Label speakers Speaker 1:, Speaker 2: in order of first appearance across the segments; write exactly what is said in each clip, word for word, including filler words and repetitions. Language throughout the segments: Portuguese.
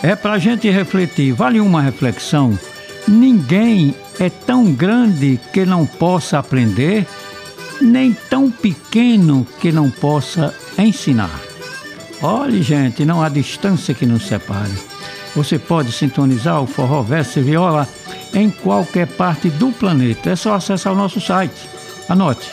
Speaker 1: é para a gente refletir. Vale uma reflexão. Ninguém é tão grande que não possa aprender, nem tão pequeno que não possa ensinar. Olhe, gente, não há distância que nos separe. Você pode sintonizar o Forró Verso e Viola em qualquer parte do planeta. É só acessar o nosso site. Anote: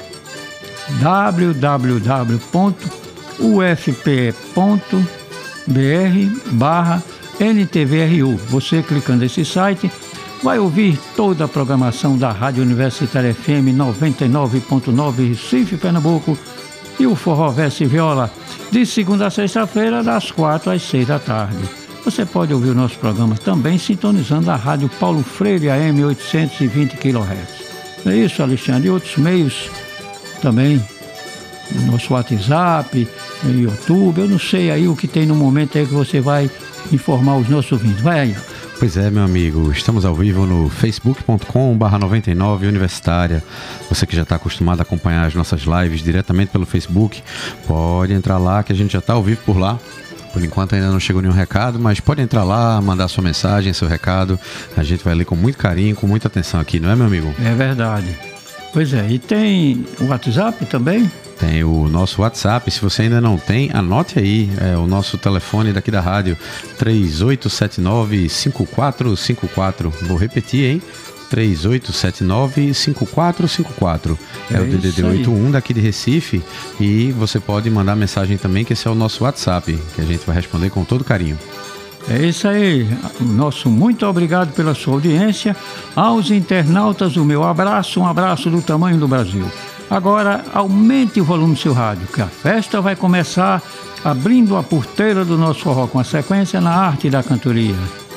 Speaker 1: w w w ponto u f p e ponto b r barra N T V R U. Você clicando nesse site vai ouvir toda a programação da Rádio Universitária F M noventa e nove ponto nove Recife, Pernambuco, e o Forró Verso e Viola de segunda a sexta-feira, das quatro às seis da tarde. Você pode ouvir o nosso programa também sintonizando a Rádio Paulo Freire A M oitocentos e vinte quilohertz. É isso, Alexandre, e outros meios também, no nosso WhatsApp, no YouTube. Eu não sei aí o que tem no momento aí que você vai informar os nossos ouvintes. Vai aí.
Speaker 2: Pois é, meu amigo, estamos ao vivo no facebook ponto com barra noventa e nove Universitária. Você que já está acostumado a acompanhar as nossas lives diretamente pelo Facebook, pode entrar lá que a gente já está ao vivo por lá. Por enquanto ainda não chegou nenhum recado, mas pode entrar lá, mandar sua mensagem, seu recado. A gente vai ler com muito carinho, com muita atenção aqui, não é, meu amigo?
Speaker 1: É verdade. Pois é, e tem o WhatsApp também?
Speaker 2: Tem o nosso WhatsApp, se você ainda não tem, anote aí, é o nosso telefone daqui da rádio, três oito sete nove, cinco quatro cinco quatro. Vou repetir, hein? três oito sete nove, cinco quatro cinco quatro. É, é o D D D oitenta e um daqui de Recife, e você pode mandar mensagem também, que esse é o nosso WhatsApp, que a gente vai responder com todo carinho.
Speaker 1: É isso aí, nosso muito obrigado pela sua audiência. Aos internautas, o meu abraço, um abraço do tamanho do Brasil. Agora, aumente o volume do seu rádio, que a festa vai começar abrindo a porteira do nosso forró com a sequência na arte da cantoria.